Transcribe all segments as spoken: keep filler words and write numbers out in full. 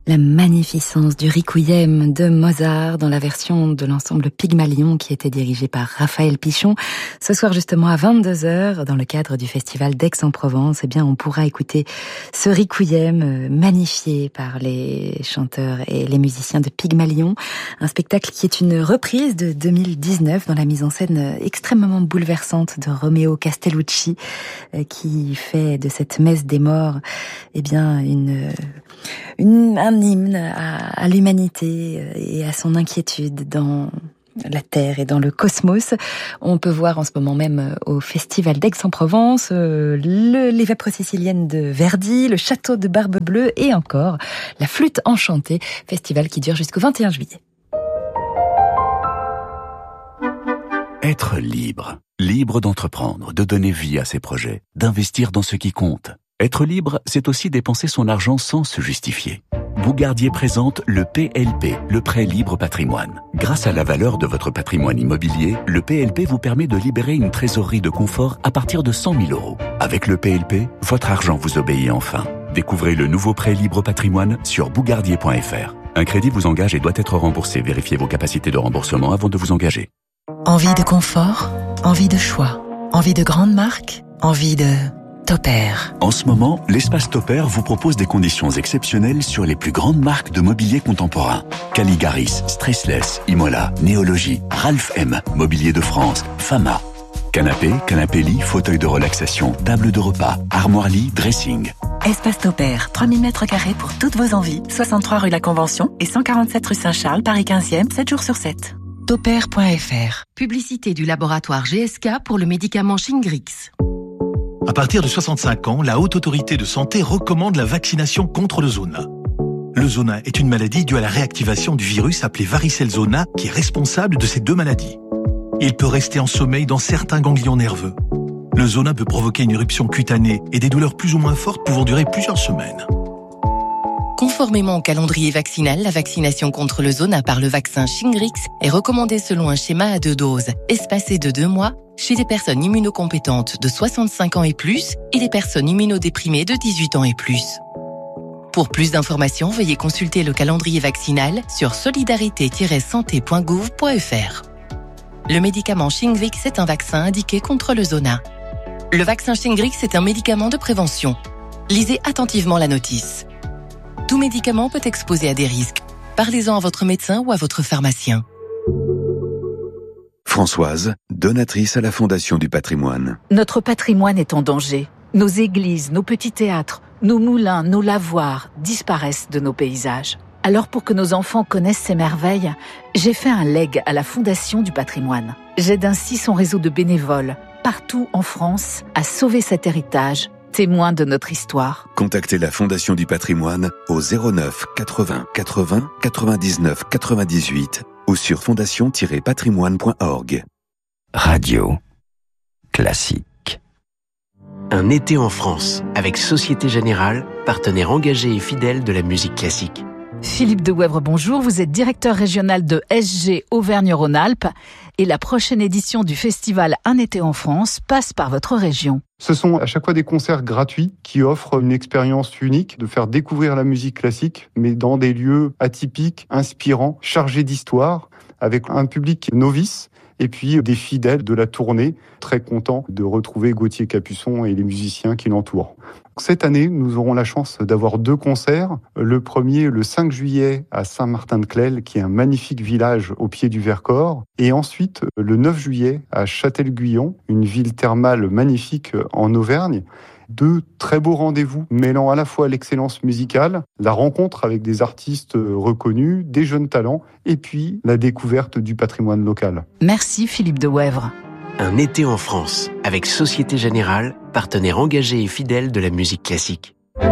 La magnificence du Requiem de Mozart dans la version de l'ensemble Pygmalion qui était dirigé par Raphaël Pichon. Ce soir justement à vingt-deux heures, dans le cadre du festival d'Aix-en-Provence, eh bien on pourra écouter ce Requiem magnifié par les chanteurs et les musiciens de Pygmalion. Un spectacle qui est une reprise de deux mille dix-neuf dans la mise en scène extrêmement bouleversante de Romeo Castellucci qui fait de cette messe des morts eh bien une, une un hymne à, à l'humanité et à son inquiétude dans la Terre et dans le cosmos. On peut voir en ce moment même au Festival d'Aix-en-Provence euh, le, les Vapeurs siciliennes de Verdi, le Château de Barbe Bleue et encore la Flûte enchantée, festival qui dure jusqu'au vingt et un juillet. Être libre. Libre d'entreprendre, de donner vie à ses projets, d'investir dans ce qui compte. Être libre, c'est aussi dépenser son argent sans se justifier. Bougardier présente le P L P, le prêt libre patrimoine. Grâce à la valeur de votre patrimoine immobilier, le P L P vous permet de libérer une trésorerie de confort à partir de cent mille euros. Avec le P L P, votre argent vous obéit enfin. Découvrez le nouveau prêt libre patrimoine sur bougardier point f r. Un crédit vous engage et doit être remboursé. Vérifiez vos capacités de remboursement avant de vous engager. Envie de confort, envie de choix, envie de grandes marques, envie de... Topair. En ce moment, l'espace Topair vous propose des conditions exceptionnelles sur les plus grandes marques de mobilier contemporain. Caligaris, Stressless, Imola, Néologie, Ralph M, Mobilier de France, Fama. Canapé, canapé lit, fauteuil de relaxation, table de repas, armoire lit, dressing. Espace Topair, trois mille mètres carrés pour toutes vos envies. soixante-trois rue La Convention et cent quarante-sept rue Saint-Charles, Paris quinzième, sept jours sur sept. Topair point f r. Publicité du laboratoire G S K pour le médicament Shingrix. À partir de soixante-cinq ans, la Haute Autorité de Santé recommande la vaccination contre le zona. Le zona est une maladie due à la réactivation du virus appelé varicelle zona qui est responsable de ces deux maladies. Il peut rester en sommeil dans certains ganglions nerveux. Le zona peut provoquer une éruption cutanée et des douleurs plus ou moins fortes pouvant durer plusieurs semaines. Conformément au calendrier vaccinal, la vaccination contre le zona par le vaccin Shingrix est recommandée selon un schéma à deux doses, espacé de deux mois, chez les personnes immunocompétentes de soixante-cinq ans et plus et les personnes immunodéprimées de dix-huit ans et plus. Pour plus d'informations, veuillez consulter le calendrier vaccinal sur solidarité tiret santé point gouv point f r. Le médicament Shingrix est un vaccin indiqué contre le zona. Le vaccin Shingrix est un médicament de prévention. Lisez attentivement la notice. Tout médicament peut exposer à des risques. Parlez-en à votre médecin ou à votre pharmacien. Françoise, donatrice à la Fondation du patrimoine. Notre patrimoine est en danger. Nos églises, nos petits théâtres, nos moulins, nos lavoirs disparaissent de nos paysages. Alors pour que nos enfants connaissent ces merveilles, j'ai fait un legs à la Fondation du patrimoine. J'aide ainsi son réseau de bénévoles, partout en France, à sauver cet héritage, témoin de notre histoire. Contactez la Fondation du patrimoine au zéro neuf quatre-vingts quatre-vingts quatre-vingt-dix-neuf quatre-vingt-dix-huit ou sur fondation tiret patrimoine point org. Radio classique. Un été en France, avec Société Générale, partenaire engagé et fidèle de la musique classique. Philippe de Wèvre, bonjour. Vous êtes directeur régional de S G Auvergne-Rhône-Alpes et la prochaine édition du festival Un été en France passe par votre région. Ce sont à chaque fois des concerts gratuits qui offrent une expérience unique de faire découvrir la musique classique, mais dans des lieux atypiques, inspirants, chargés d'histoire, avec un public novice et puis des fidèles de la tournée, très contents de retrouver Gauthier Capuçon et les musiciens qui l'entourent. Cette année, nous aurons la chance d'avoir deux concerts. Le premier, le cinq juillet, à Saint-Martin-de-Clèles, qui est un magnifique village au pied du Vercors. Et ensuite, le neuf juillet, à Châtel-Guyon, une ville thermale magnifique en Auvergne. Deux très beaux rendez-vous mêlant à la fois l'excellence musicale, la rencontre avec des artistes reconnus, des jeunes talents, et puis la découverte du patrimoine local. Merci Philippe de Wèvre. Un été en France, avec Société Générale, partenaire engagé et fidèle de la musique classique.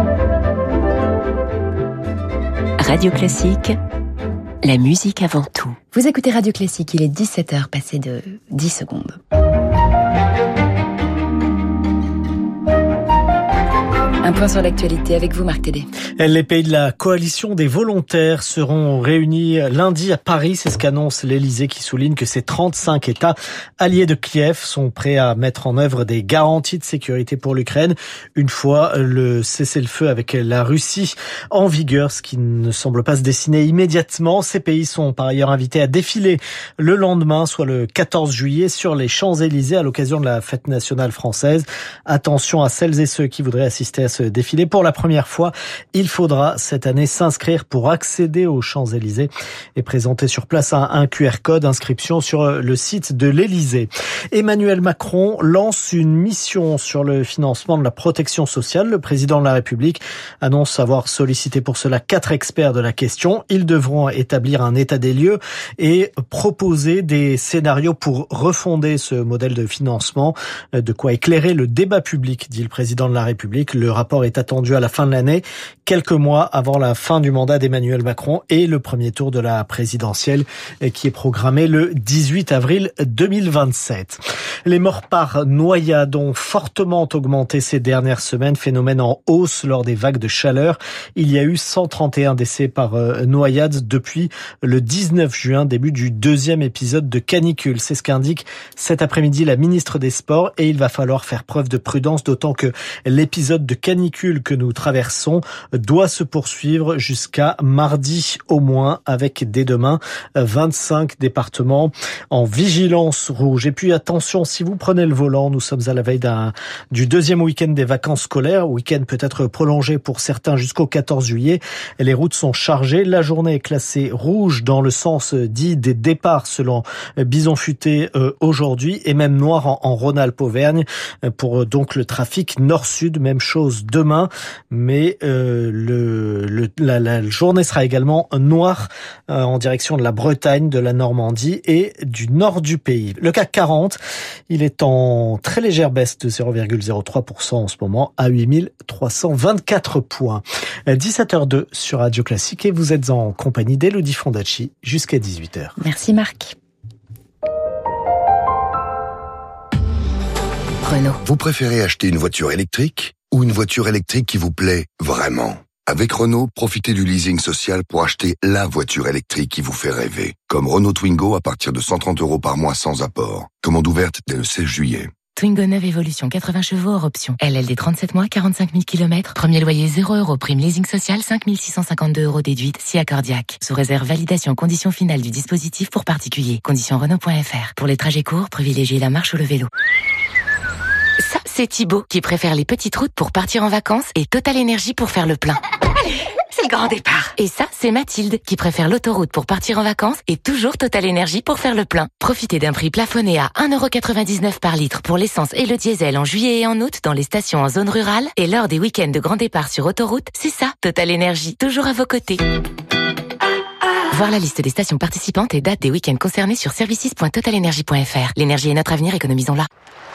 Radio Classique, la musique avant tout. Vous écoutez Radio Classique, il est dix-sept heures passées de dix secondes. Un point sur l'actualité avec vous, Marc Tédé. Les pays de la coalition des volontaires seront réunis lundi à Paris. C'est ce qu'annonce l'Élysée, qui souligne que ces trente-cinq États alliés de Kiev sont prêts à mettre en œuvre des garanties de sécurité pour l'Ukraine une fois le cessez-le-feu avec la Russie en vigueur, ce qui ne semble pas se dessiner immédiatement. Ces pays sont par ailleurs invités à défiler le lendemain, soit le quatorze juillet, sur les Champs-Élysées à l'occasion de la fête nationale française. Attention à celles et ceux qui voudraient assister à ce défilé. Pour la première fois, il faudra cette année s'inscrire pour accéder aux Champs-Élysées et présenter sur place un, un Q R code, inscription sur le site de l'Élysée. Emmanuel Macron lance une mission sur le financement de la protection sociale. Le président de la République annonce avoir sollicité pour cela quatre experts de la question. Ils devront établir un état des lieux et proposer des scénarios pour refonder ce modèle de financement. De quoi éclairer le débat public, dit le président de la République. Le rapport est attendu à la fin de l'année, quelques mois avant la fin du mandat d'Emmanuel Macron et le premier tour de la présidentielle qui est programmé le dix-huit avril deux mille vingt-sept. Les morts par noyade ont fortement augmenté ces dernières semaines, phénomène en hausse lors des vagues de chaleur. Il y a eu cent trente et un décès par noyade depuis le dix-neuf juin, début du deuxième épisode de canicule. C'est ce qu'indique cet après-midi la ministre des Sports, et il va falloir faire preuve de prudence, d'autant que l'épisode de canicule que nous traversons doit se poursuivre jusqu'à mardi au moins, avec dès demain vingt-cinq départements en vigilance rouge. Et puis attention, si vous prenez le volant, nous sommes à la veille d'un, du deuxième week-end des vacances scolaires, week-end peut-être prolongé pour certains jusqu'au quatorze juillet. Les routes sont chargées, la journée est classée rouge dans le sens dit des départs selon Bison Futé euh, aujourd'hui, et même noir en, en Rhône-Alpes-Auvergne pour euh, donc le trafic nord-sud. Même chose demain, mais euh, le, le la, la journée sera également noire euh, en direction de la Bretagne, de la Normandie et du nord du pays. Le C A C quarante, il est en très légère baisse de zéro virgule zéro trois pour cent en ce moment à huit mille trois cent vingt-quatre points. dix-sept heures deux sur Radio Classique, et vous êtes en compagnie d'Elodie Fondacci jusqu'à dix-huit heures. Merci Marc. Renault. Vous préférez acheter une voiture électrique ou une voiture électrique qui vous plaît vraiment ? Avec Renault, profitez du leasing social pour acheter la voiture électrique qui vous fait rêver. Comme Renault Twingo à partir de cent trente euros par mois sans apport. Commande ouverte dès le seize juillet. Twingo neuve Evolution, quatre-vingts chevaux hors option. L L D trente-sept mois, quarante-cinq mille kilomètres. Premier loyer zéro euros. Prime leasing social, cinq mille six cent cinquante-deux euros déduite, si accordiaque. Sous réserve validation conditions finales du dispositif pour particuliers. Conditions Renault point F R. Pour les trajets courts, privilégiez la marche ou le vélo. Ça, c'est Thibaut qui préfère les petites routes pour partir en vacances et Total Énergie pour faire le plein. C'est le grand départ. Et ça, c'est Mathilde qui préfère l'autoroute pour partir en vacances et toujours Total Énergie pour faire le plein. Profitez d'un prix plafonné à un euro quatre-vingt-dix-neuf par litre pour l'essence et le diesel en juillet et en août dans les stations en zone rurale, et lors des week-ends de grand départ sur autoroute, c'est ça, Total Énergie, toujours à vos côtés. Voir la liste des stations participantes et dates des week-ends concernés sur services point total énergie point F R. L'énergie est notre avenir, économisons-la.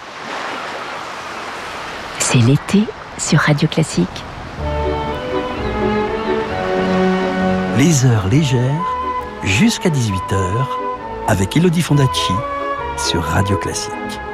C'est l'été sur Radio Classique. Les heures légères, jusqu'à dix-huit heures, avec Elodie Fondacci sur Radio Classique.